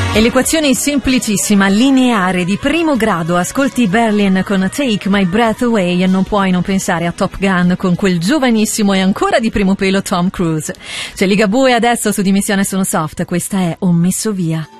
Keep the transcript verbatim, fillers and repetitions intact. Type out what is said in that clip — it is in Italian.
E l'equazione è semplicissima, lineare, di primo grado. Ascolti Berlin con Take My Breath Away e non puoi non pensare a Top Gun con quel giovanissimo e ancora di primo pelo Tom Cruise. C'è Ligabue adesso su Dimissione Sono Soft, questa è Ho messo via.